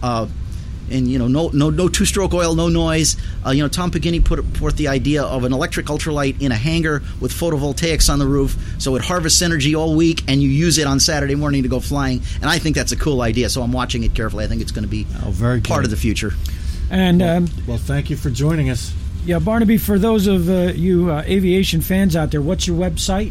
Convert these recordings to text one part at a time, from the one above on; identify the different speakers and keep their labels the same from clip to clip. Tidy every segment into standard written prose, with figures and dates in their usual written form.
Speaker 1: And no two-stroke oil, no noise. Tom Pagini put forth the idea of an electric ultralight in a hangar with photovoltaics on the roof, so it harvests energy all week, and you use it on Saturday morning to go flying. And I think that's a cool idea. So I'm watching it carefully. I think it's going to be part of the future.
Speaker 2: And
Speaker 3: well, thank you for joining us.
Speaker 2: Yeah, Barnaby. For those of you aviation fans out there, what's your website?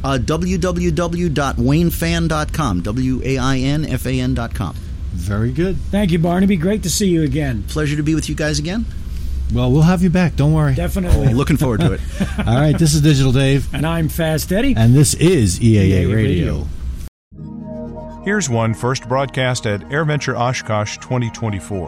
Speaker 1: www.wainfan.com. WAINFAN.com.
Speaker 3: Very good.
Speaker 2: Thank you, Barnaby. Great to see you again.
Speaker 1: Pleasure to be with you guys again.
Speaker 3: Well, we'll have you back. Don't worry.
Speaker 2: Definitely.
Speaker 1: Looking forward to it.
Speaker 3: All right, this is Digital Dave.
Speaker 2: And I'm Fast Eddie.
Speaker 3: And this is EAA Radio.
Speaker 4: Here's one first broadcast at AirVenture Oshkosh 2024.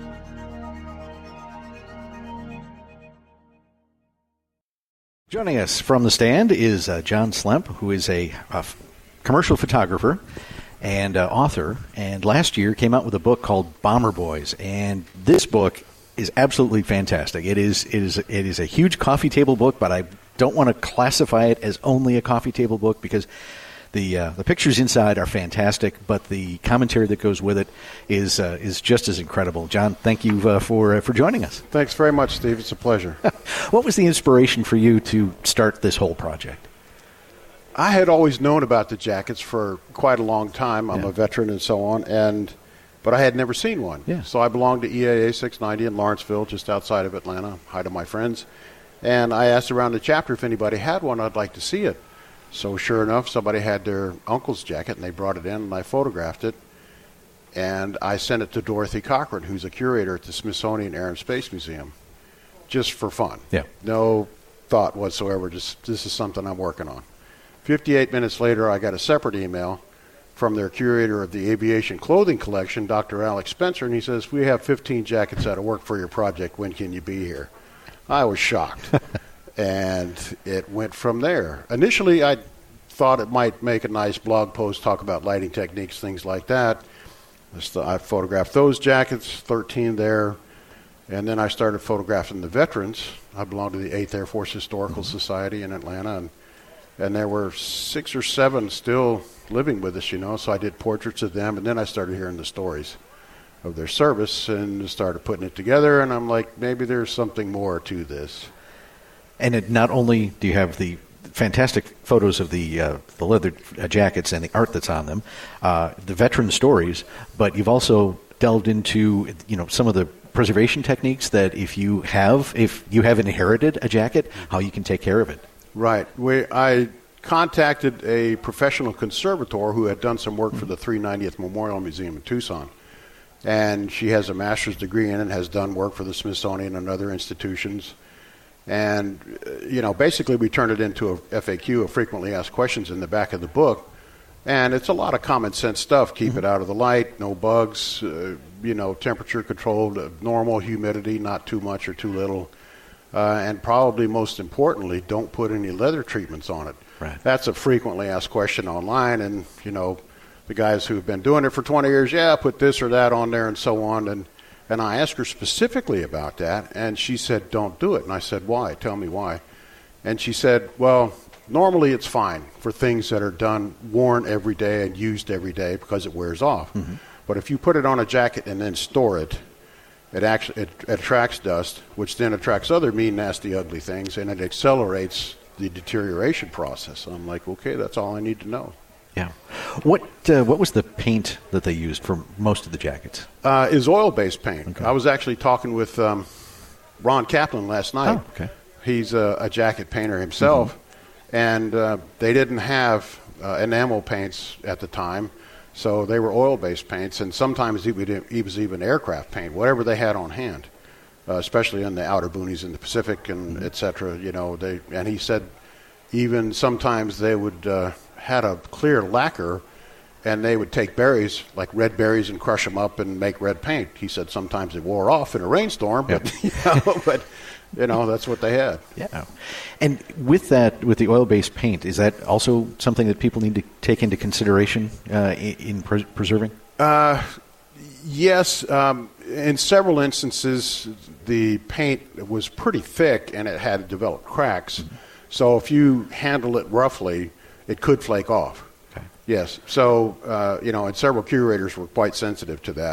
Speaker 5: Joining us from the stand is John Slemp, who is a commercial photographer and author, and last year came out with a book called Bomber Boys, and this book is absolutely fantastic. It is a huge coffee table book, but I don't want to classify it as only a coffee table book because the pictures inside are fantastic, but the commentary that goes with it is just as incredible. John, thank you for joining us.
Speaker 6: Thanks very much, Steve. It's a pleasure.
Speaker 5: What was the inspiration for you to start this whole project?
Speaker 6: I had always known about the jackets for quite a long time. I'm a veteran and so on, but I had never seen one.
Speaker 5: Yeah.
Speaker 6: So I belonged to EAA 690 in Lawrenceville, just outside of Atlanta, hi to my friends. And I asked around the chapter if anybody had one. I'd like to see it. So sure enough, somebody had their uncle's jacket, and they brought it in, and I photographed it. And I sent it to Dorothy Cochran, who's a curator at the Smithsonian Air and Space Museum, just for fun.
Speaker 5: Yeah.
Speaker 6: No thought whatsoever, just this is something I'm working on. 58 minutes later, I got a separate email from their curator of the aviation clothing collection, Dr. Alex Spencer, and he says, "We have 15 jackets out of work for your project. When can you be here?" I was shocked, and it went from there. Initially, I thought it might make a nice blog post, talk about lighting techniques, things like that. I photographed those jackets, 13 there, and then I started photographing the veterans. I belong to the 8th Air Force Historical Society in Atlanta, and there were 6 or 7 still living with us, so I did portraits of them, and then I started hearing the stories of their service and started putting it together, and I'm like, maybe there's something more to this.
Speaker 5: And not only do you have the fantastic photos of the leather jackets and the art that's on them, the veteran stories, but you've also delved into some of the preservation techniques that if you have inherited a jacket, how you can take care of it.
Speaker 6: Right. I contacted a professional conservator who had done some work for the 390th Memorial Museum in Tucson. And she has a master's degree in it and has done work for the Smithsonian and other institutions. And, basically we turned it into a FAQ, a frequently asked questions, in the back of the book. And it's a lot of common sense stuff. Keep it out of the light, no bugs, temperature controlled, normal humidity, not too much or too little. And probably most importantly, don't put any leather treatments on it.
Speaker 5: Right.
Speaker 6: That's a frequently asked question online, and, the guys who've been doing it for 20 years, put this or that on there and so on. And I asked her specifically about that, and she said, don't do it. And I said, why? Tell me why. And she said, well, normally it's fine for things that are worn every day and used every day because it wears off. Mm-hmm. But if you put it on a jacket and then store it, it attracts dust, which then attracts other mean, nasty, ugly things, and it accelerates the deterioration process. So I'm like, okay, that's all I need to know.
Speaker 5: Yeah. What was the paint that they used for most of the jackets?
Speaker 6: Is oil-based paint.
Speaker 5: Okay.
Speaker 6: I was actually talking with Ron Kaplan last night.
Speaker 5: Oh, okay.
Speaker 6: He's a jacket painter himself, and they didn't have enamel paints at the time, so they were oil-based paints, and sometimes it was even aircraft paint, whatever they had on hand, especially in the outer boonies in the Pacific and et cetera. And he said even sometimes they would had a clear lacquer, and they would take berries, like red berries, and crush them up and make red paint. He said sometimes it wore off in a rainstorm, but that's what they had.
Speaker 5: Yeah. And with the oil-based paint, is that also something that people need to take into consideration in preserving?
Speaker 6: Yes. In several instances, the paint was pretty thick, and it had developed cracks. Mm-hmm. So if you handle it roughly, it could flake off.
Speaker 5: Okay.
Speaker 6: Yes. So, and several curators were quite sensitive to that.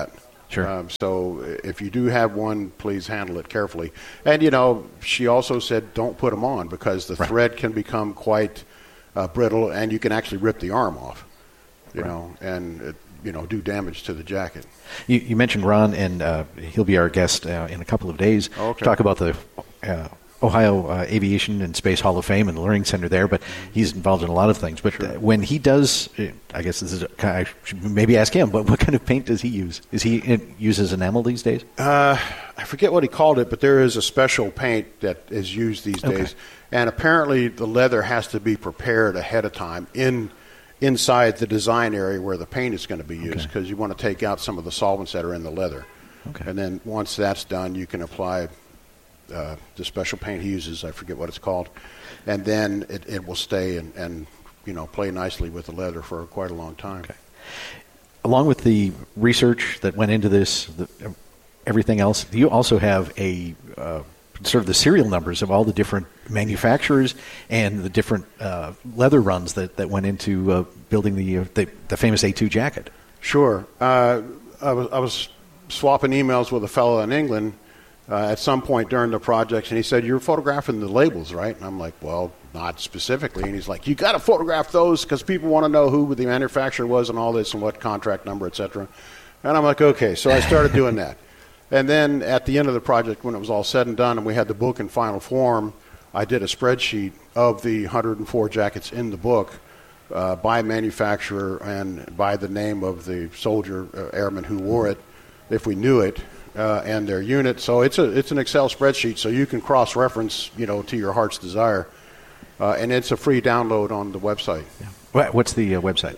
Speaker 5: Sure.
Speaker 6: So if you do have one, please handle it carefully. And, you know, she also said don't put them on because the thread can become quite brittle, and you can actually rip the arm off, you know, and, do damage to the jacket.
Speaker 5: You mentioned Ron, and he'll be our guest in a couple of days to talk about the Ohio Aviation and Space Hall of Fame and the Learning Center there, but he's involved in a lot of things. But when he does, I guess I should maybe ask him, but what kind of paint does he use? Is he uses enamel these days?
Speaker 6: I forget what he called it, but there is a special paint that is used these days. And apparently the leather has to be prepared ahead of time inside the design area where the paint is going to be used, because you want to take out some of the solvents that are in the leather. And then once that's done, you can apply the special paint he uses. I forget what it's called. And then it will stay and play nicely with the leather for quite a long time.
Speaker 5: Along with the research that went into this, everything else, you also have a sort of the serial numbers of all the different manufacturers and the different leather runs that went into building the famous A2 jacket.
Speaker 6: Sure. I was swapping emails with a fellow in England at some point during the project, and he said, "You're photographing the labels, right?" And I'm like, "Well, not specifically." And he's like, "You got to photograph those because people want to know who the manufacturer was and all this and what contract number, etc." And I'm like, "Okay." So I started doing that. And then at the end of the project, when it was all said and done and we had the book in final form, I did a spreadsheet of the 104 jackets in the book by manufacturer and by the name of the soldier, airman who wore it, if we knew it, and their unit. So it's an Excel spreadsheet, so you can cross-reference, to your heart's desire. And it's a free download on the website.
Speaker 5: What's the website?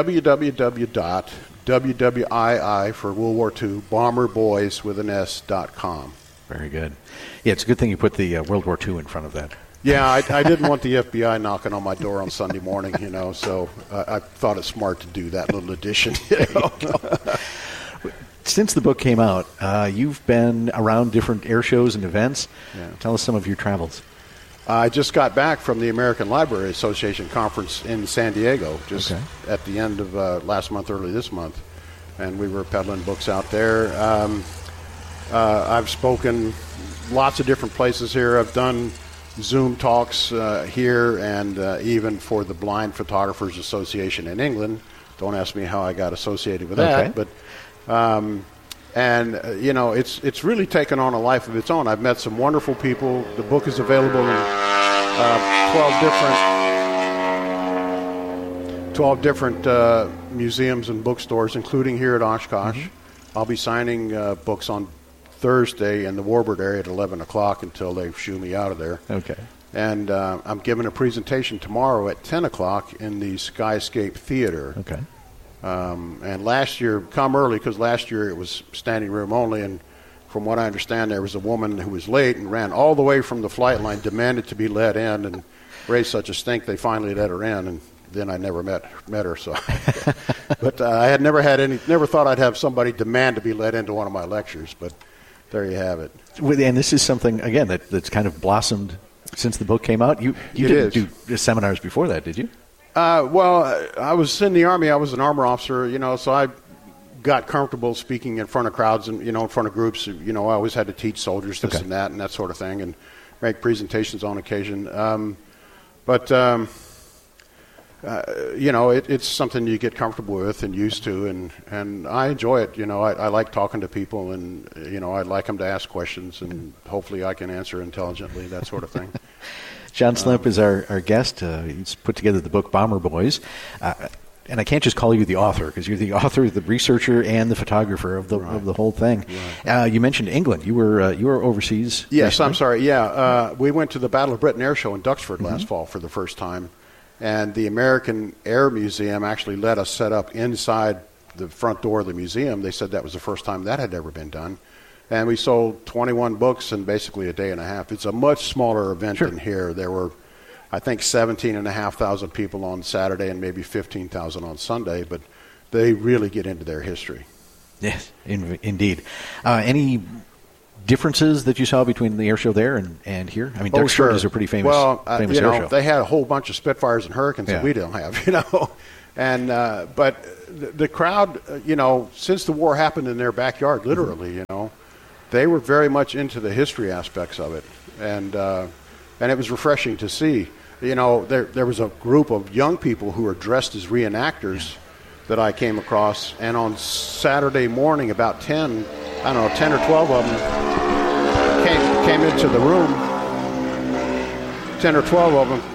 Speaker 6: www.WWII for World War II, bomberboys.com.
Speaker 5: Very good. Yeah, it's a good thing you put the World War II in front of that.
Speaker 6: Yeah, I didn't want the FBI knocking on my door on Sunday morning, so I thought it smart to do that little addition.
Speaker 5: Since the book came out, you've been around different air shows and events.
Speaker 6: Yeah.
Speaker 5: Tell us some of your travels.
Speaker 6: I just got back from the American Library Association conference in San Diego at the end of last month, early this month, and we were peddling books out there. I've spoken lots of different places here. I've done Zoom talks here and even for the Blind Photographers Association in England. Don't ask me how I got associated with that, but it's really taken on a life of its own. I've met some wonderful people. The book is available in 12 different museums and bookstores, including here at Oshkosh. I'll be signing books on Thursday in the Warbird area at 11 o'clock until they shoo me out of there. And I'm giving a presentation tomorrow at 10 o'clock in the Skyscape Theater. And last year, come early because last year it was standing room only, and from what I understand, there was a woman who was late and ran all the way from the flight line, demanded to be let in, and raised such a stink they finally let her in, and then I never met her. So, but I had never thought I'd have somebody demand to be let into one of my lectures. But there you have it.
Speaker 5: And this is something again that's kind of blossomed since the book came out. You didn't do seminars before that, did you?
Speaker 6: Well, I was in the Army. I was an armor officer, so I got comfortable speaking in front of crowds and, in front of groups. I always had to teach soldiers this and that sort of thing and make presentations on occasion. It's something you get comfortable with and used to, and I enjoy it. I like talking to people, and, I like them to ask questions, and hopefully I can answer intelligently, that sort of thing.
Speaker 5: John Slemp is our guest. He's put together the book Bomber Boys. And I can't just call you the author, because you're the author, the researcher, and the photographer of the whole thing. You mentioned England. You were overseas.
Speaker 6: Yes,
Speaker 5: recently.
Speaker 6: I'm sorry. Yeah, we went to the Battle of Britain Air Show in Duxford last fall for the first time, and the American Air Museum actually let us set up inside the front door of the museum. They said that was the first time that had ever been done. And we sold 21 books in basically a day and a half. It's a much smaller event than here. There were, I think, 17,500 people on Saturday and maybe 15,000 on Sunday, but they really get into their history.
Speaker 5: Yes, indeed. Any differences that you saw between the air show there and here? I mean, Duxford is a pretty famous, famous air show.
Speaker 6: They had a whole bunch of Spitfires and Hurricanes that we don't have, And but the crowd, since the war happened in their backyard, literally, they were very much into the history aspects of it, and it was refreshing to see. There was a group of young people who were dressed as reenactors that I came across, and on Saturday morning, about 10 or 12 of them came into the room. 10 or 12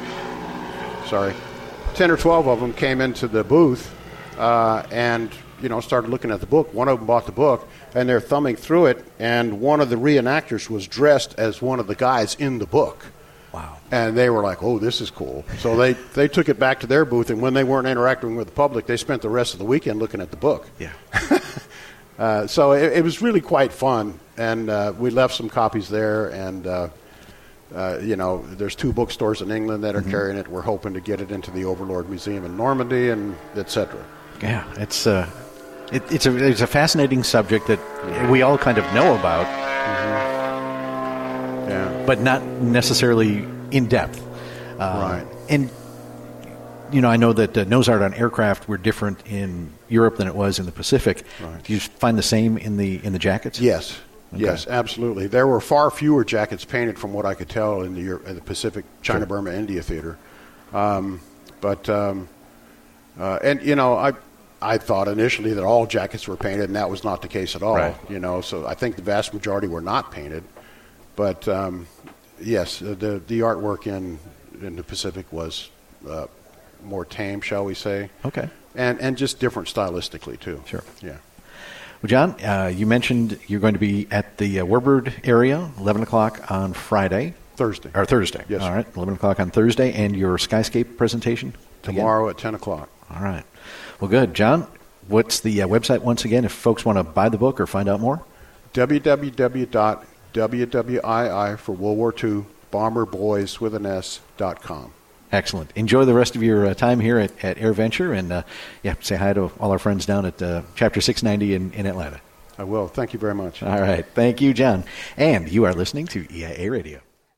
Speaker 6: of them came into the booth and started looking at the book. One of them bought the book, and they're thumbing through it, and one of the reenactors was dressed as one of the guys in the book.
Speaker 5: Wow. And
Speaker 6: they were like, oh, this is cool. So they took it back to their booth, and when they weren't interacting with the public, they spent the rest of the weekend looking at the book.
Speaker 5: Yeah.
Speaker 6: So it was really quite fun, and we left some copies there, and there's 2 bookstores in England that are carrying it. We're hoping to get it into the Overlord Museum in Normandy, and etc.
Speaker 5: Yeah, it's a fascinating subject that we all kind of know about, but not necessarily in depth.
Speaker 6: Right.
Speaker 5: And I know that nose art on aircraft were different in Europe than it was in the Pacific.
Speaker 6: Right.
Speaker 5: Do you find the same in the jackets?
Speaker 6: Yes.
Speaker 5: Okay.
Speaker 6: Yes, absolutely. There were far fewer jackets painted, from what I could tell, in the Pacific, China,
Speaker 5: Sure.
Speaker 6: Burma, India theater. I thought initially that all jackets were painted, and that was not the case at all.
Speaker 5: Right.
Speaker 6: So I think the vast majority were not painted. But yes, the artwork in the Pacific was more tame, shall we say?
Speaker 5: Okay.
Speaker 6: And just different stylistically too.
Speaker 5: Sure.
Speaker 6: Yeah.
Speaker 5: Well, John, you mentioned you're going to be at the Werbird area, 11 o'clock on Friday.
Speaker 6: Thursday.
Speaker 5: Or Thursday.
Speaker 6: Yes.
Speaker 5: All right, 11 o'clock on Thursday, and your Skyscape presentation?
Speaker 6: Tomorrow at 10 o'clock.
Speaker 5: All right. Well, good. John, what's the website once again if folks want to buy the book or find out more?
Speaker 6: www.WWII for World War II, bomberboys.com.
Speaker 5: Excellent. Enjoy the rest of your time here at AirVenture, and say hi to all our friends down at Chapter 690 in Atlanta.
Speaker 6: I will. Thank you very much.
Speaker 5: All right. Thank you, John. And you are listening to EIA Radio.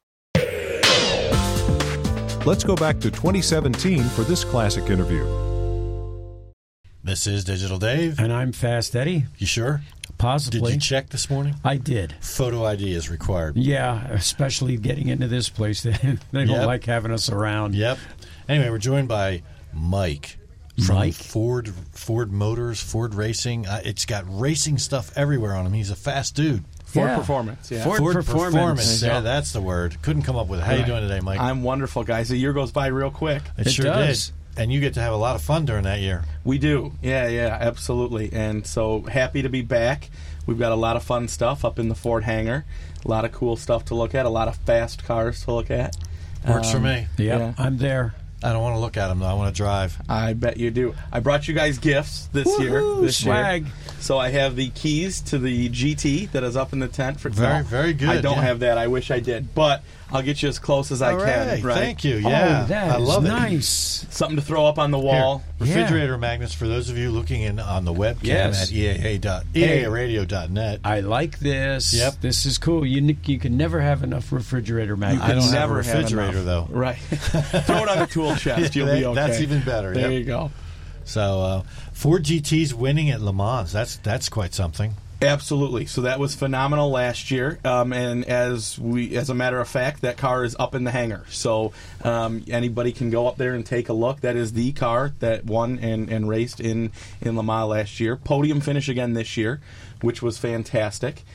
Speaker 4: Let's go back to 2017 for this classic interview.
Speaker 3: This is Digital Dave.
Speaker 2: And I'm Fast Eddie.
Speaker 3: You sure?
Speaker 2: Possibly.
Speaker 3: Did you check this morning?
Speaker 2: I did.
Speaker 3: Photo ID is required.
Speaker 2: Yeah, especially getting into this place. They don't like having us around.
Speaker 3: Yep. Anyway, we're joined by Mike from
Speaker 2: Mike?
Speaker 3: Ford Motors, Ford Racing. It's got racing stuff everywhere on him. He's a fast dude.
Speaker 7: Ford Performance, yeah.
Speaker 3: Ford Performance. Yeah, that's the word. Couldn't come up with it. How you doing today, Mike?
Speaker 7: I'm wonderful, guys. The year goes by real quick.
Speaker 3: It sure
Speaker 2: does.
Speaker 3: did. And you get to have a lot of fun during that year.
Speaker 7: We do. Yeah, absolutely. And so happy to be back. We've got a lot of fun stuff up in the Ford hangar. A lot of cool stuff to look at. A lot of fast cars to look at.
Speaker 3: Works for me.
Speaker 2: Yeah, I'm there.
Speaker 3: I don't want to look at them, though. I want to drive.
Speaker 7: I bet you do. I brought you guys gifts this year.
Speaker 2: Swag.
Speaker 7: So I have the keys to the GT that is up in the tent for
Speaker 3: Very good.
Speaker 7: I don't have that. I wish I did. But I'll get you as close as I can. Right?
Speaker 3: Thank you. Yeah.
Speaker 2: Oh, that
Speaker 3: I love
Speaker 2: is
Speaker 3: it.
Speaker 2: nice.
Speaker 7: Something to throw up on the wall.
Speaker 3: Here, refrigerator magnets for those of you looking in on the webcam
Speaker 2: Yes.
Speaker 3: at EARadio.net.
Speaker 2: I like this.
Speaker 3: Yep.
Speaker 2: This is cool. You can never have enough refrigerator magnets.
Speaker 3: I don't have a
Speaker 7: never have
Speaker 3: refrigerator,
Speaker 7: enough.
Speaker 3: though.
Speaker 7: Right. Throw it on the tool chest. You'll be okay.
Speaker 3: That's even better.
Speaker 7: There
Speaker 3: Yep.
Speaker 7: you go.
Speaker 3: So Ford GT's winning at Le Mans. That's quite something.
Speaker 7: Absolutely. So that was phenomenal last year, and as a matter of fact, that car is up in the hangar. So anybody can go up there and take a look. That is the car that won and raced in Le Mans last year. Podium finish again this year, which was fantastic.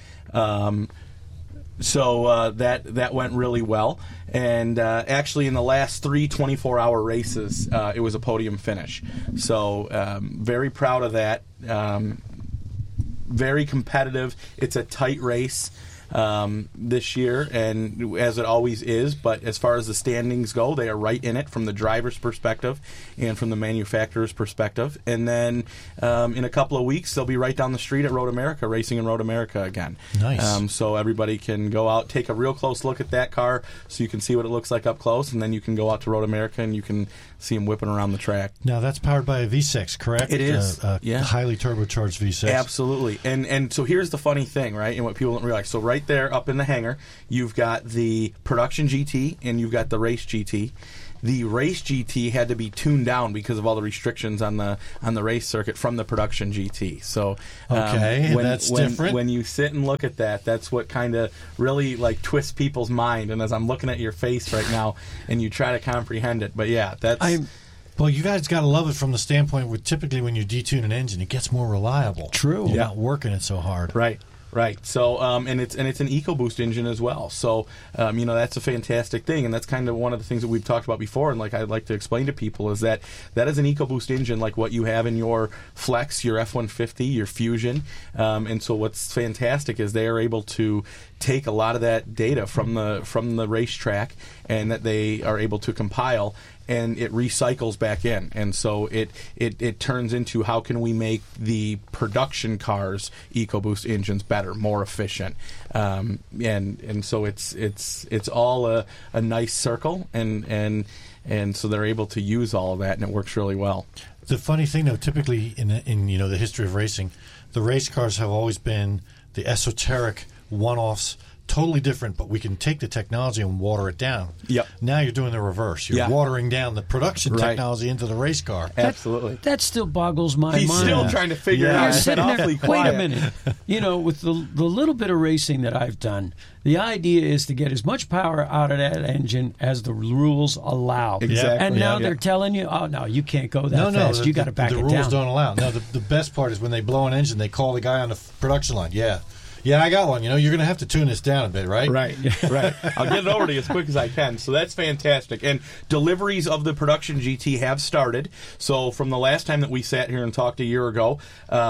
Speaker 7: So that went really well. And actually, in the last 3 24-hour races, it was a podium finish. So very proud of that. Very competitive. It's a tight race this year, and as it always is. But as far as the standings go, they are right in it from the driver's perspective and from the manufacturer's perspective. And then in a couple of weeks, they'll be right down the street at Road America, racing in Road America again.
Speaker 3: Nice.
Speaker 7: So everybody can go out, take a real close look at that car, so you can see what it looks like up close, and then you can go out to Road America and you can see them whipping around the track.
Speaker 3: Now, that's powered by a V6, correct?
Speaker 7: It is. Yeah.
Speaker 3: Highly turbocharged V6.
Speaker 7: Absolutely. And so here's the funny thing, right, and what people don't realize. So right there up in the hangar, you've got the production GT and you've got the race GT. the race GT had to be tuned down because of all the restrictions on the race circuit from the production GT. So
Speaker 3: that's different.
Speaker 7: When you sit and look at that, that's what kind of really like twists people's mind. And as I'm looking at your face right now, and you try to comprehend it, but yeah, that's.
Speaker 3: Well, you guys got to love it from the standpoint where typically when you detune an engine, it gets more reliable.
Speaker 2: True.
Speaker 3: You're not working it so hard.
Speaker 7: Right. So, and it's an EcoBoost engine as well. So, that's a fantastic thing, and that's kind of one of the things that we've talked about before. And like I'd like to explain to people is that is an EcoBoost engine, like what you have in your Flex, your F-150, your Fusion. And so, what's fantastic is they are able to take a lot of that data from the racetrack, and that they are able to compile, and it recycles back in. And so it turns into how can we make the production cars EcoBoost engines better, more efficient. And so it's all a nice circle, and so they're able to use all of that, and it works really well.
Speaker 3: The funny thing, though, typically in the history of racing, the race cars have always been the esoteric one-offs, totally different, but we can take the technology and water it down.
Speaker 7: Yep.
Speaker 3: Now you're doing the reverse. You're watering down the production technology into the race car.
Speaker 7: Absolutely.
Speaker 2: That still boggles my mind.
Speaker 7: He's still trying to figure it out.
Speaker 2: You're sitting there,
Speaker 7: Awfully
Speaker 2: wait
Speaker 7: quiet.
Speaker 2: a minute. With the little bit of racing that I've done, the idea is to get as much power out of that engine as the rules allow.
Speaker 7: Exactly.
Speaker 2: And now they're telling you, oh, no, you can't go that fast. You got to back it down.
Speaker 3: The rules don't allow. Now, the best part is when they blow an engine, they call the guy on the production line. Yeah, I got one. You're going to have to tune this down a bit, right?
Speaker 7: Right. I'll get it over to you as quick as I can. So that's fantastic. And deliveries of the production GT have started. So from the last time that we sat here and talked a year ago,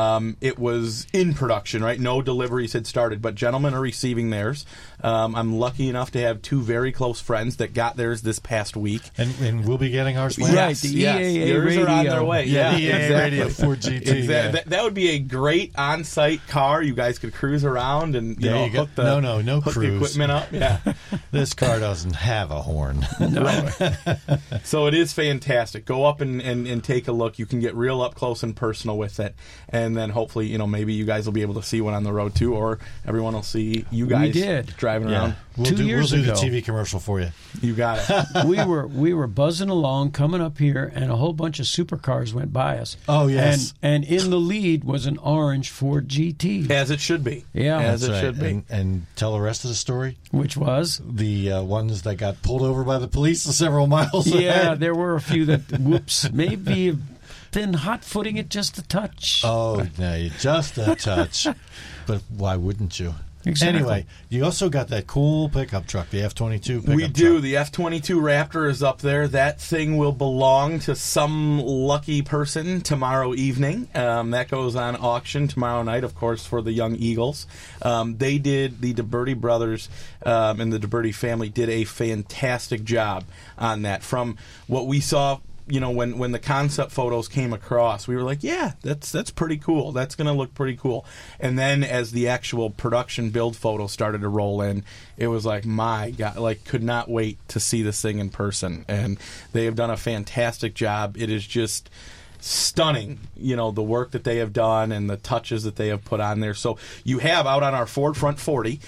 Speaker 7: it was in production, right? No deliveries had started, but gentlemen are receiving theirs. I'm lucky enough to have two very close friends that got theirs this past week.
Speaker 3: And we'll be getting ours.
Speaker 2: Right, the EAA
Speaker 7: yours
Speaker 2: radio.
Speaker 7: are on their way.
Speaker 3: Yeah, the EAA
Speaker 7: exactly.
Speaker 3: radio Ford GT.
Speaker 7: Exactly.
Speaker 3: Yeah.
Speaker 7: That would be a great on-site car. You guys could cruise around and hook the
Speaker 3: no
Speaker 7: hook
Speaker 3: cruise.
Speaker 7: the equipment up. Yeah,
Speaker 3: this car doesn't have a horn.
Speaker 2: No.
Speaker 7: So it is fantastic. Go up and take a look. You can get real up close and personal with it, and then hopefully maybe you guys will be able to see one on the road too, or everyone will see you guys driving around.
Speaker 3: We'll do
Speaker 2: years
Speaker 3: the
Speaker 2: ago.
Speaker 3: TV commercial for you.
Speaker 7: You got it.
Speaker 2: we were buzzing along, coming up here, and a whole bunch of supercars went by us.
Speaker 3: Oh, yes.
Speaker 2: And in the lead was an orange Ford GT.
Speaker 7: As it should be.
Speaker 2: Yeah.
Speaker 7: As
Speaker 3: That's
Speaker 7: it
Speaker 3: right.
Speaker 7: should be.
Speaker 3: And tell the rest of the story.
Speaker 2: Which was?
Speaker 3: The ones that got pulled over by the police several miles
Speaker 2: Yeah,
Speaker 3: ahead.
Speaker 2: there were a few that, maybe been hot-footing it just a touch.
Speaker 3: Oh, no, just a touch. But why wouldn't you?
Speaker 2: Exactly.
Speaker 3: Anyway, you also got that cool pickup truck, the F-22 pickup
Speaker 7: We do.
Speaker 3: truck.
Speaker 7: The F-22 Raptor is up there. That thing will belong to some lucky person tomorrow evening. That goes on auction tomorrow night, of course, for the Young Eagles. They did, the DeBerti brothers and the DeBerti family did a fantastic job on that. From what we saw, when the concept photos came across, we were like, yeah, that's pretty cool. That's going to look pretty cool. And then as the actual production build photos started to roll in, it was like, my God, could not wait to see this thing in person. And they have done a fantastic job. It is just stunning, the work that they have done and the touches that they have put on there. So you have out on our Ford Front 40,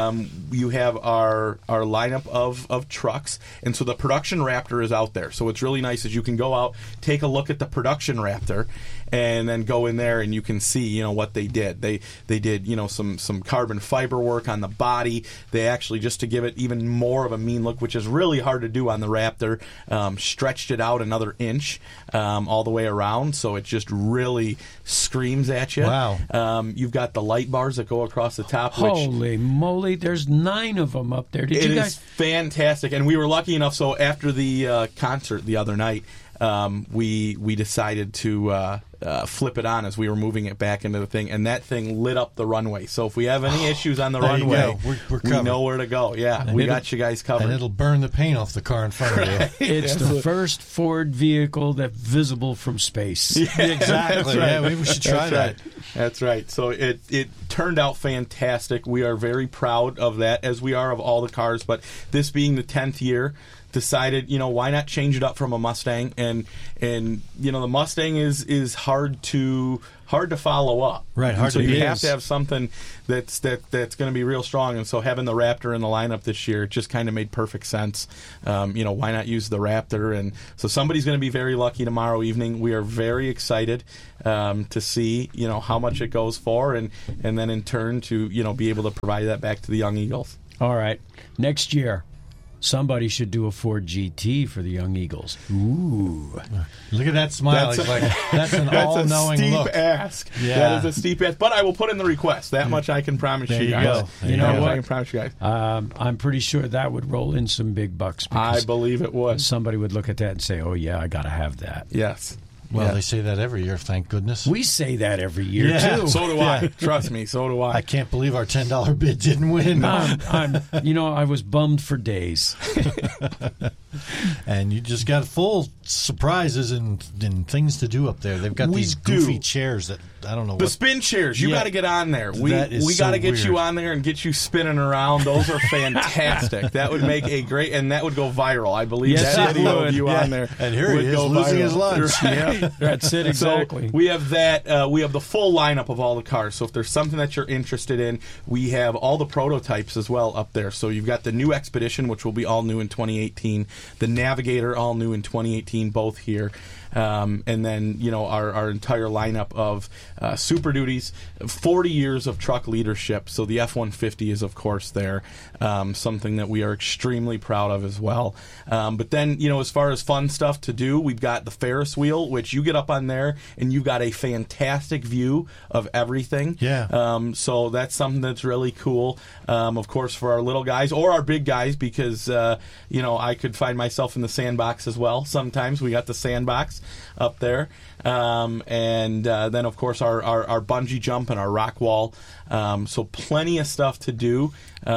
Speaker 7: you have our lineup of trucks, and so the production Raptor is out there. So what's really nice is you can go out, take a look at the production Raptor, and then go in there and you can see, what they did. They did, some carbon fiber work on the body. They actually, just to give it even more of a mean look, which is really hard to do on the Raptor, stretched it out another inch all the way around, so it just really screams at you.
Speaker 3: Wow.
Speaker 7: You've got the light bars that go across the top.
Speaker 2: Holy moly, there's 9 of them up there.
Speaker 7: It is fantastic, and we were lucky enough, so after the concert the other night, we decided to flip it on as we were moving it back into the thing, and that thing lit up the runway. So if we have any issues on the runway, we know where to go. Yeah, and we got you guys covered.
Speaker 3: And it'll burn the paint off the car in front of you.
Speaker 2: It's the first Ford vehicle that's visible from space.
Speaker 3: Yeah, exactly.
Speaker 7: Right.
Speaker 3: Yeah, maybe we should try that.
Speaker 7: That's right. So it turned out fantastic. We are very proud of that, as we are of all the cars. But this being the 10th year, decided, why not change it up from a Mustang? And the Mustang is hard to hard to follow up.
Speaker 3: Right, hard
Speaker 7: so
Speaker 3: to
Speaker 7: you
Speaker 3: beat.
Speaker 7: have to have something that's going to be real strong. And so having the Raptor in the lineup this year just kind of made perfect sense. Why not use the Raptor? And so somebody's going to be very lucky tomorrow evening. We are very excited to see how much it goes for, and then in turn to be able to provide that back to the Young Eagles.
Speaker 2: All right, next year, somebody should do a Ford GT for the Young Eagles. Ooh.
Speaker 3: Look at that smile. That's an all-knowing
Speaker 7: steep
Speaker 3: look.
Speaker 7: ask.
Speaker 3: Yeah.
Speaker 7: That is a steep ask. But I will put in the request. That much I can promise
Speaker 3: There you
Speaker 7: guys.
Speaker 3: go.
Speaker 2: You know what?
Speaker 7: I can promise you guys.
Speaker 2: I'm pretty sure that would roll in some big bucks.
Speaker 7: I
Speaker 2: Because
Speaker 7: believe it would.
Speaker 2: somebody would look at that and say, "Oh yeah, I got to have that."
Speaker 7: Yes.
Speaker 3: Well,
Speaker 7: Yeah.
Speaker 3: they say that every year, thank goodness.
Speaker 2: We say that every year
Speaker 3: Yeah.
Speaker 2: too.
Speaker 7: So do I. Trust me. So do I.
Speaker 3: I can't believe our $10 bid didn't win.
Speaker 2: I was bummed for days.
Speaker 3: And you just got full surprises and things to do up there. They've got
Speaker 7: We
Speaker 3: these
Speaker 7: do.
Speaker 3: goofy chairs that I don't know
Speaker 7: The
Speaker 3: what.
Speaker 7: spin chairs, you
Speaker 3: Yeah.
Speaker 7: got to get on there.
Speaker 3: That is
Speaker 7: We got to
Speaker 3: so
Speaker 7: get you
Speaker 3: weird.
Speaker 7: on there and get you spinning around. Those are fantastic. That would make a great, and that would go viral. I believe
Speaker 2: Yes,
Speaker 7: that
Speaker 2: it
Speaker 7: video
Speaker 2: would.
Speaker 7: of you
Speaker 3: Yeah.
Speaker 7: on there.
Speaker 3: And here
Speaker 7: would
Speaker 3: he is
Speaker 7: go
Speaker 3: losing
Speaker 7: viral.
Speaker 3: his lunch.
Speaker 7: Yeah.
Speaker 2: That's it exactly.
Speaker 7: So we have that. We have the full lineup of all the cars. So if there's something that you're interested in, we have all the prototypes as well up there. So you've got the new Expedition, which will be all new in 2018. The Navigator, all new in 2018, both here. And then our entire lineup of Super Duties, 40 years of truck leadership. So the F-150 is of course there, something that we are extremely proud of as well. But then as far as fun stuff to do, we've got the Ferris wheel, which you get up on there and you got a fantastic view of everything.
Speaker 3: Yeah.
Speaker 7: So that's something that's really cool. Of course, for our little guys or our big guys, because I could find myself in the sandbox as well. Sometimes we got the sandbox up there, and then of course our bungee jump and our rock wall. So plenty of stuff to do,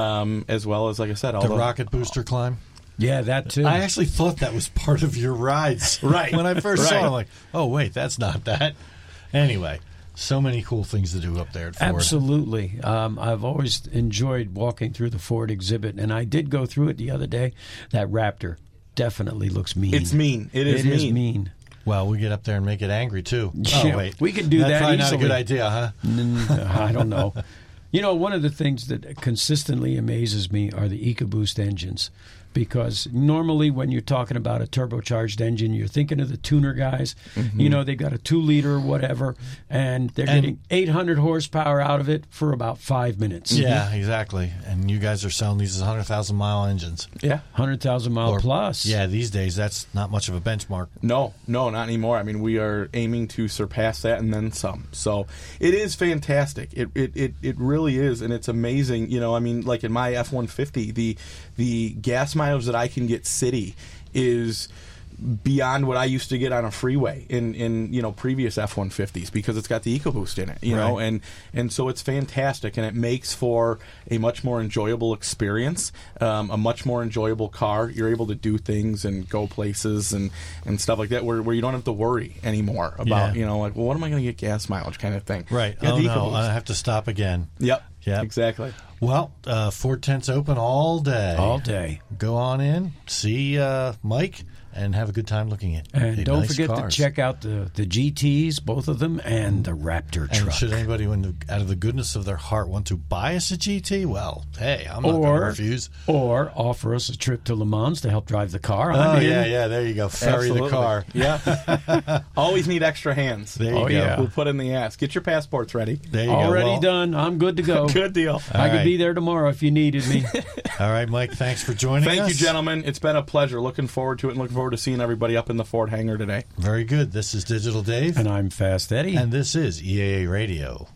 Speaker 7: as well as, like I said, all
Speaker 3: The rocket booster climb.
Speaker 2: Yeah, that too.
Speaker 3: I actually thought that was part of your rides.
Speaker 7: Right.
Speaker 3: When I first saw it,
Speaker 7: Right.
Speaker 3: I'm like, oh, wait, that's not that. Anyway, so many cool things to do up there at Ford.
Speaker 2: Absolutely. I've always enjoyed walking through the Ford exhibit, and I did go through it the other day. That Raptor definitely looks mean.
Speaker 7: It's mean. It is mean.
Speaker 3: Well, we get up there and make it angry, too.
Speaker 2: Yeah,
Speaker 3: Oh, wait.
Speaker 2: we can do
Speaker 3: That's
Speaker 2: that
Speaker 3: probably not a
Speaker 2: easily.
Speaker 3: good idea, huh?
Speaker 2: I don't know. One of the things that consistently amazes me are the EcoBoost engines. Because normally when you're talking about a turbocharged engine, you're thinking of the tuner guys.
Speaker 7: Mm-hmm.
Speaker 2: They got a 2-liter, whatever, and they're getting 800 horsepower out of it for about 5 minutes.
Speaker 3: Yeah, exactly. And you guys are selling these as 100,000-mile engines.
Speaker 7: Yeah.
Speaker 2: 100,000 mile plus.
Speaker 3: Yeah, these days, that's not much of a benchmark.
Speaker 7: No, not anymore. I mean, we are aiming to surpass that and then some. So it is fantastic. It really is, and it's amazing. Like in my F-150, the gas mileage that I can get city is beyond what I used to get on a freeway in previous F-150s, because it's got the EcoBoost in it, know, and so it's fantastic, and it makes for a much more enjoyable experience, a much more enjoyable car. You're able to do things and go places and stuff like that where you don't have to worry anymore about, like, well, what am I going to get gas mileage kind of thing.
Speaker 3: Right.
Speaker 7: Yeah,
Speaker 3: Oh,
Speaker 7: the
Speaker 3: no,
Speaker 7: EcoBoost.
Speaker 3: I have to stop again.
Speaker 7: Yep.
Speaker 3: Yep.
Speaker 7: Exactly.
Speaker 3: Well, Ford Tent's open all day.
Speaker 2: All day.
Speaker 3: Go on in, see Mike, and have a good time looking at
Speaker 2: And
Speaker 3: the
Speaker 2: don't
Speaker 3: nice
Speaker 2: forget
Speaker 3: cars.
Speaker 2: to check out the GTs, both of them, and the Raptor
Speaker 3: And
Speaker 2: truck.
Speaker 3: should anybody, out of the goodness of their heart, want to buy us a GT? Well, hey, I'm not going to refuse.
Speaker 2: Or offer us a trip to Le Mans to help drive the car.
Speaker 3: Oh,
Speaker 2: I'm in.
Speaker 3: yeah, there you go. Ferry
Speaker 7: Absolutely.
Speaker 3: the car.
Speaker 7: Yeah. Always need extra hands.
Speaker 3: There you
Speaker 2: Oh,
Speaker 3: go.
Speaker 2: yeah.
Speaker 7: We'll put in the ass. Get your passports ready.
Speaker 3: There you go.
Speaker 2: Already
Speaker 3: Well,
Speaker 2: done. I'm good to go.
Speaker 7: Good deal.
Speaker 2: I could
Speaker 3: right.
Speaker 2: be there tomorrow if you needed me.
Speaker 3: All right, Mike, thanks for joining us.
Speaker 7: Thank you, gentlemen. It's been a pleasure. Looking forward to it, and looking forward to seeing everybody up in the Ford hangar today.
Speaker 3: Very good. This is Digital Dave.
Speaker 2: And I'm Fast Eddie.
Speaker 3: And this is EAA Radio.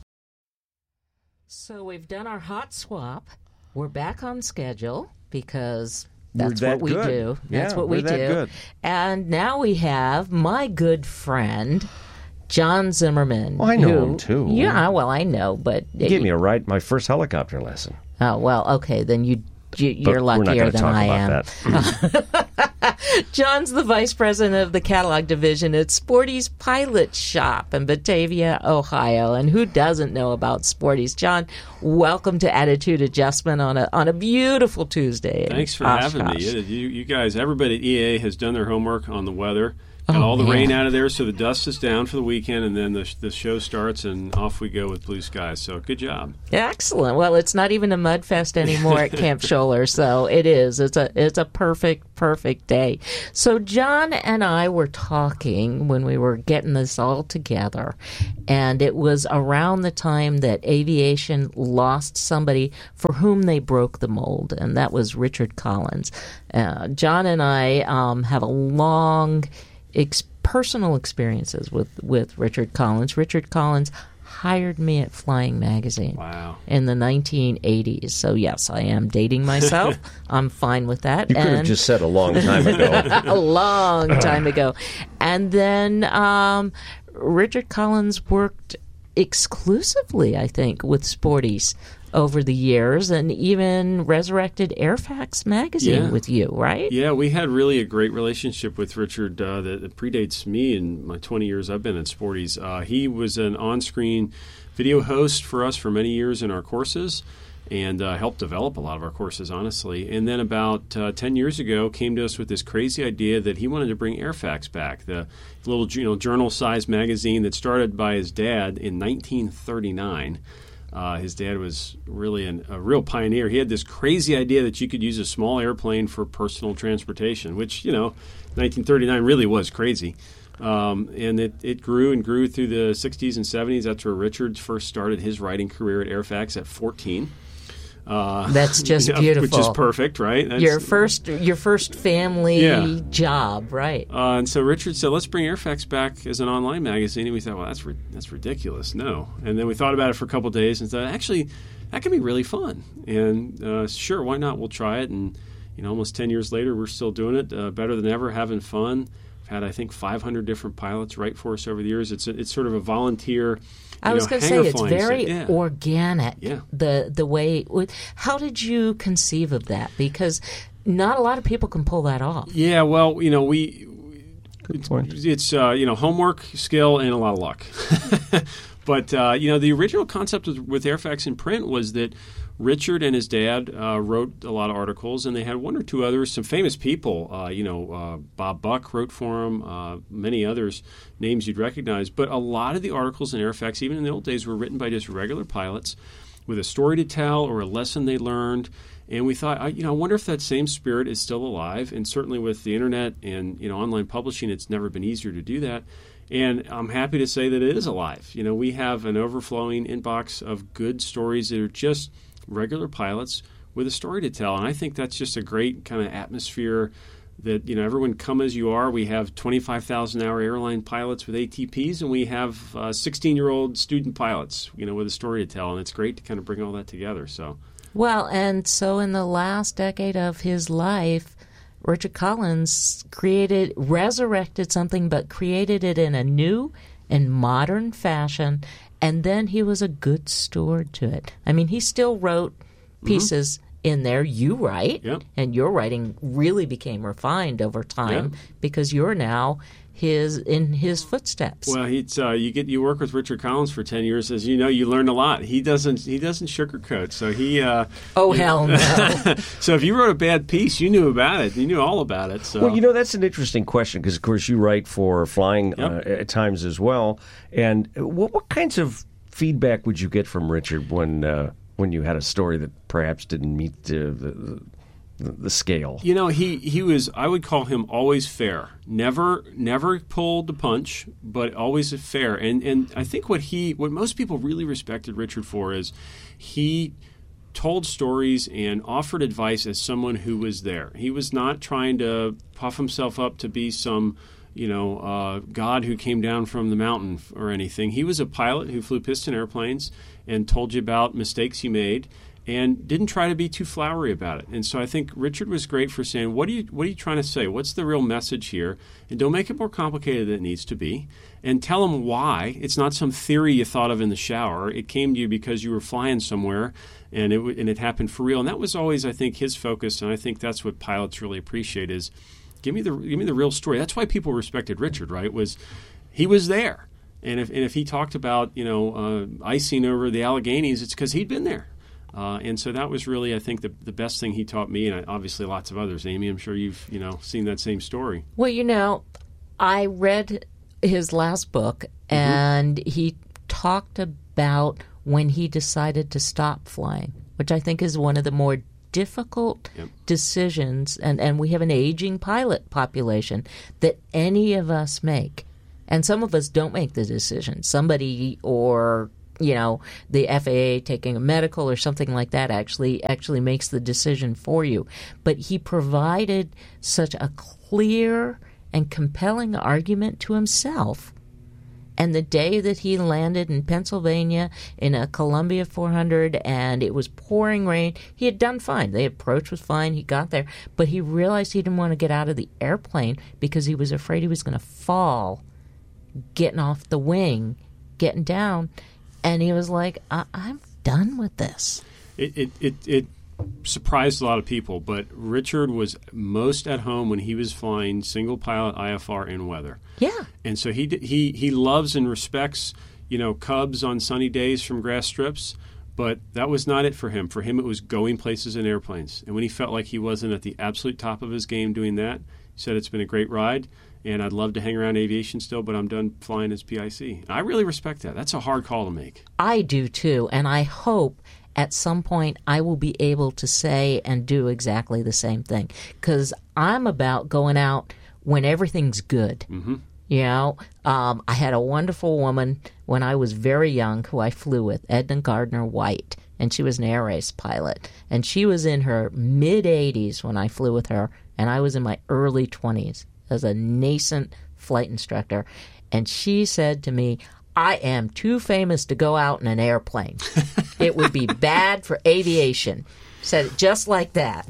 Speaker 8: So we've done our hot swap. We're back on schedule because that's
Speaker 9: We're that
Speaker 8: what we
Speaker 9: good.
Speaker 8: do. That's
Speaker 9: Yeah,
Speaker 8: what we
Speaker 9: we're that
Speaker 8: do.
Speaker 9: good.
Speaker 8: And now we have my good friend, John Zimmerman.
Speaker 9: Well, I know
Speaker 8: who-
Speaker 9: him, too.
Speaker 8: Yeah, well, I know, but...
Speaker 9: He gave me a ride, my first helicopter lesson.
Speaker 8: Oh, well, okay, then you're
Speaker 9: But we're not
Speaker 8: luckier
Speaker 9: going to
Speaker 8: than
Speaker 9: talk
Speaker 8: I
Speaker 9: about
Speaker 8: am.
Speaker 9: that.
Speaker 8: John's the vice president of the catalog division at Sporty's Pilot Shop in Batavia, Ohio. And who doesn't know about Sporty's? John, welcome to Attitude Adjustment on a beautiful Tuesday.
Speaker 10: Thanks for having me. You guys, everybody at EAA has done their homework on the weather. Got all the
Speaker 8: man.
Speaker 10: rain out of there, so the dust is down for the weekend, and then the show starts, and off we go with blue skies. So good job.
Speaker 8: Excellent. Well, it's not even a mud fest anymore at Camp Scholler, so it is. It's a perfect day. So John and I were talking when we were getting this all together, and it was around the time that aviation lost somebody for whom they broke the mold, and that was Richard Collins. John and I have a long personal experiences with Richard Collins. Richard Collins hired me at Flying Magazine in the 1980s. So, yes, I am dating myself. I'm fine with that.
Speaker 9: You could have just said a long time ago.
Speaker 8: A long time ago. And then Richard Collins worked exclusively, I think, with Sporties over the years, and even resurrected Airfax magazine with you, right?
Speaker 10: Yeah, we had really a great relationship with Richard that predates me in my 20 years I've been at Sporties. He was an on-screen video host for us for many years in our courses, and helped develop a lot of our courses, honestly. And then about 10 years ago, came to us with this crazy idea that he wanted to bring Airfax back, the little journal-sized magazine that started by his dad in 1939. His dad was really a real pioneer. He had this crazy idea that you could use a small airplane for personal transportation, which, 1939 really was crazy. And it grew and grew through the 60s and 70s. That's where Richard first started his writing career at Airfax at 14.
Speaker 8: That's just beautiful.
Speaker 10: Which is perfect, right? That's,
Speaker 8: your first family job, right?
Speaker 10: And so Richard said, let's bring Airfax back as an online magazine. And we thought, well, that's ridiculous. No. And then we thought about it for a couple of days and thought, actually, that can be really fun. And sure, why not? We'll try it. And almost 10 years later, we're still doing it, better than ever, having fun. We've had, I think, 500 different pilots write for us over the years. It's sort of a volunteer.
Speaker 8: I was going to say it's very organic. Yeah. The way. How did you conceive of that? Because not a lot of people can pull that off.
Speaker 10: Yeah. Well, it's homework, skill, and a lot of luck. But the original concept with Airfax in print was that Richard and his dad wrote a lot of articles, and they had one or two others, some famous people. Bob Buck wrote for them, many others, names you'd recognize. But a lot of the articles in Airfax, even in the old days, were written by just regular pilots with a story to tell or a lesson they learned. And we thought, I wonder if that same spirit is still alive. And certainly with the internet and online publishing, it's never been easier to do that. And I'm happy to say that it is alive. We have an overflowing inbox of good stories that are just regular pilots with a story to tell. And I think that's just a great kind of atmosphere that, everyone come as you are. We have 25,000-hour airline pilots with ATPs, and we have 16-year-old student pilots, with a story to tell. And it's great to kind of bring all that together.
Speaker 8: Well, and so in the last decade of his life, Richard Collins resurrected something, but created it in a new and modern fashion. And then he was a good steward to it. I mean, he still wrote pieces in there. You write, and your writing really became refined over time because you're now in his footsteps.
Speaker 10: Well, you work with Richard Collins for 10 years, as you know, you learn a lot. He doesn't sugarcoat. So he
Speaker 8: hell no.
Speaker 10: So if you wrote a bad piece, you knew about it. You knew all about it. So
Speaker 9: well, that's an interesting question because of course you write for Flying at times as well. And what kinds of feedback would you get from Richard when you had a story that perhaps didn't meet the scale?
Speaker 10: He was, I would call him always fair. Never pulled the punch, but always fair. And I think what most people really respected Richard for is he told stories and offered advice as someone who was there. He was not trying to puff himself up to be some God who came down from the mountain or anything. He was a pilot who flew piston airplanes and told you about mistakes he made and didn't try to be too flowery about it. And so I think Richard was great for saying, what are you trying to say? What's the real message here? And don't make it more complicated than it needs to be. And tell them why. It's not some theory you thought of in the shower. It came to you because you were flying somewhere and it happened for real. And that was always, I think, his focus. And I think that's what pilots really appreciate is give me the real story. That's why people respected Richard, right? He was there. And if he talked about, icing over the Alleghenies, it's because he'd been there. And so that was really, I think, the best thing he taught me, and obviously lots of others. Amy, I'm sure you've seen that same story.
Speaker 8: Well, I read his last book, and he talked about when he decided to stop flying, which I think is one of the more difficult decisions, and we have an aging pilot population, that any of us make. And some of us don't make the decision. Somebody, or the FAA taking a medical or something like that actually makes the decision for you. But he provided such a clear and compelling argument to himself. And the day that he landed in Pennsylvania in a Columbia 400 and it was pouring rain, he had done fine. The approach was fine. He got there. But he realized he didn't want to get out of the airplane because he was afraid he was going to fall, getting off the wing, getting down. And he was like, I'm done with this.
Speaker 10: It surprised a lot of people, but Richard was most at home when he was flying single pilot IFR in weather.
Speaker 8: Yeah.
Speaker 10: And so he loves and respects, Cubs on sunny days from grass strips, but that was not it for him. For him, it was going places in airplanes. And when he felt like he wasn't at the absolute top of his game doing that, he said, it's been a great ride, and I'd love to hang around aviation still, but I'm done flying as PIC. And I really respect that. That's a hard call to make.
Speaker 8: I do, too, and I hope at some point I will be able to say and do exactly the same thing, because I'm about going out when everything's good.
Speaker 10: Mm-hmm.
Speaker 8: I had a wonderful woman when I was very young who I flew with, Edna Gardner White, and she was an air race pilot. And she was in her mid-80s when I flew with her, and I was in my early 20s as a nascent flight instructor. And she said to me, I am too famous to go out in an airplane. It would be bad for aviation. Said it just like that.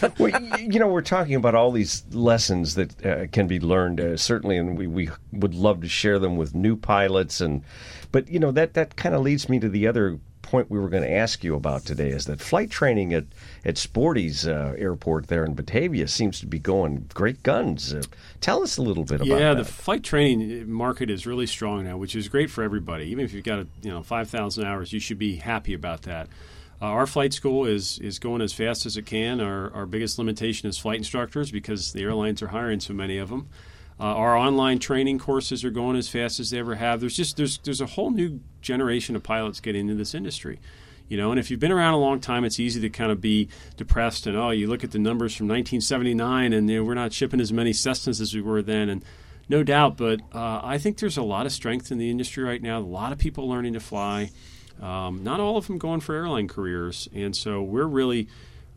Speaker 9: Well, we're talking about all these lessons that can be learned, certainly, and we would love to share them with new pilots. But that kind of leads me to the other point we were going to ask you about today, is that flight training at Sporty's airport there in Batavia seems to be going great guns. Tell us a little bit about that.
Speaker 10: Yeah, the flight training market is really strong now, which is great for everybody. Even if you've got 5,000 hours, you should be happy about that. Our flight school is going as fast as it can. Our biggest limitation is flight instructors because the airlines are hiring so many of them. Our online training courses are going as fast as they ever have. There's a whole new generation of pilots getting into this industry. And if you've been around a long time, it's easy to kind of be depressed and, you look at the numbers from 1979 and we're not shipping as many Cessnas as we were then. And no doubt, but I think there's a lot of strength in the industry right now, a lot of people learning to fly. Not all of them going for airline careers, and so we're really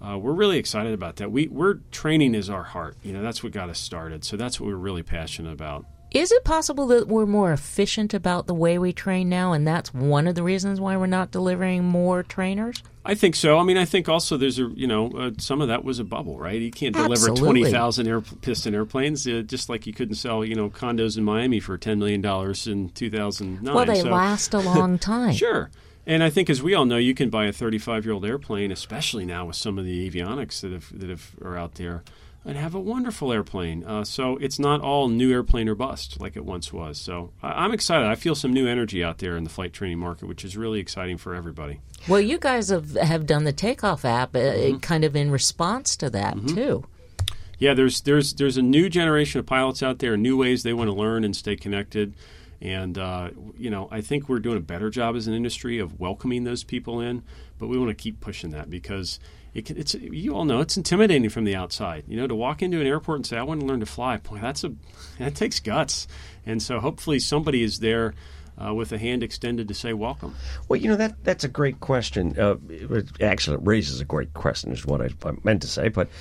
Speaker 10: excited about that. We're training is our heart. That's what got us started. So that's what we're really passionate about.
Speaker 8: Is it possible that we're more efficient about the way we train now, and that's one of the reasons why we're not delivering more trainers?
Speaker 10: I think so. I think also there's some of that was a bubble, right? You can't deliver
Speaker 8: Absolutely.
Speaker 10: 20,000 piston airplanes, just like you couldn't sell condos in Miami for $10 million in 2009.
Speaker 8: Well, they last a long time.
Speaker 10: Sure. And I think, as we all know, you can buy a 35-year-old airplane, especially now with some of the avionics that are out there, and have a wonderful airplane. So it's not all new airplane or bust like it once was. So I'm excited. I feel some new energy out there in the flight training market, which is really exciting for everybody.
Speaker 8: Well, you guys have done the Takeoff app kind of in response to that, too.
Speaker 10: Yeah, there's a new generation of pilots out there, new ways they want to learn and stay connected. And, I think we're doing a better job as an industry of welcoming those people in, but we want to keep pushing that because you all know it's intimidating from the outside. To walk into an airport and say, I want to learn to fly, boy, that takes guts. And so hopefully somebody is there with a hand extended to say welcome.
Speaker 9: Well, that's a great question. Actually, it raises a great question is what I meant to say. But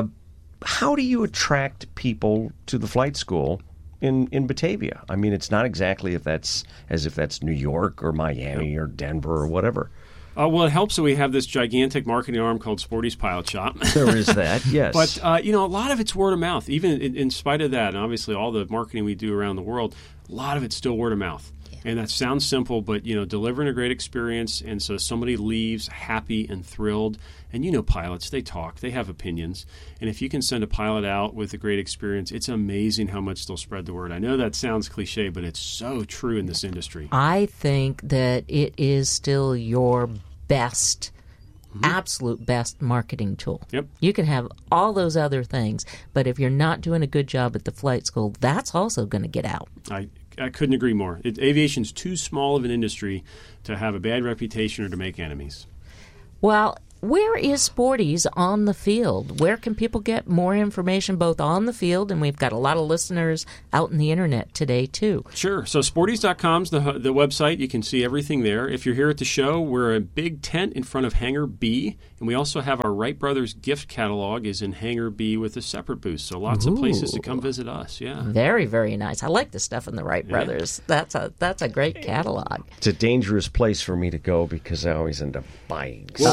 Speaker 9: how do you attract people to the flight school in Batavia? It's not exactly if that's New York or Miami or Denver or whatever.
Speaker 10: Well, it helps that we have this gigantic marketing arm called Sporty's Pilot Shop.
Speaker 9: There is that, yes.
Speaker 10: But, a lot of it's word of mouth. Even in spite of that, and obviously all the marketing we do around the world, a lot of it's still word of mouth. And that sounds simple, but, delivering a great experience, and so somebody leaves happy and thrilled. And pilots, they talk, they have opinions. And if you can send a pilot out with a great experience, it's amazing how much they'll spread the word. I know that sounds cliche, but it's so true in this industry.
Speaker 8: I think that it is still your best absolute best marketing tool.
Speaker 10: Yep.
Speaker 8: You can have all those other things, but if you're not doing a good job at the flight school, that's also going to get out.
Speaker 10: I couldn't agree more. Aviation's too small of an industry to have a bad reputation or to make enemies.
Speaker 8: Well, where is Sporties on the field? Where can people get more information both on the field, and we've got a lot of listeners out in the internet today, too.
Speaker 10: Sure. So Sporties.com is the website. You can see everything there. If you're here at the show, we're a big tent in front of Hangar B, and we also have our Wright Brothers gift catalog is in Hangar B with a separate booth. So lots of places to come visit us. Yeah.
Speaker 8: Very, very nice. I like the stuff in the Wright Brothers. That's a great catalog.
Speaker 9: It's a dangerous place for me to go because I always end up buying.